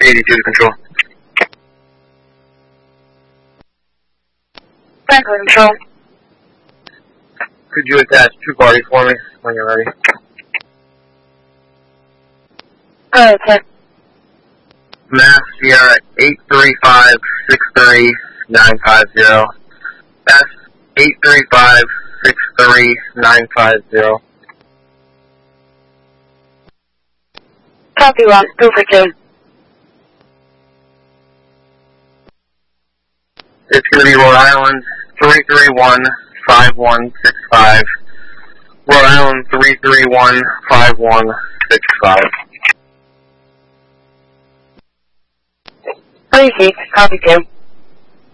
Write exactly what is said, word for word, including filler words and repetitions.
eighty-two to control. Franklin control. Could you attach two parties for me when you're ready? Okay. Mass Sierra eight three five six three nine five zero. S eight three five six three nine five zero. Copy one, two for two. It's going to be Rhode Island three three one five one six five. Rhode Island three three one five one six five. Three seats, copy two.